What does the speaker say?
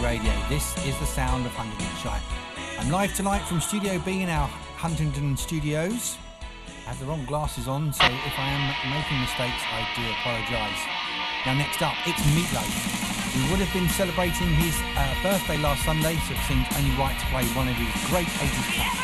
Radio. This is the sound of Huntingdonshire. I'm live tonight from Studio B in our Huntingdon studios. I have the wrong glasses on, so if I am making mistakes, I do apologise. Now, next up, it's Meatloaf. We would have been celebrating his birthday last Sunday, so it seems only right to play one of his great 80s classics.